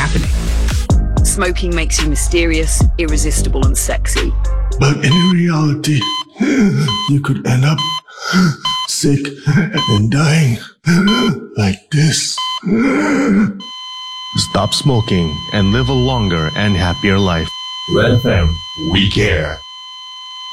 happening. Smoking makes you mysterious, irresistible, and sexy. But in reality, you could end up sick and dying like this. Stop smoking and live a longer and happier life. Red FM, we care.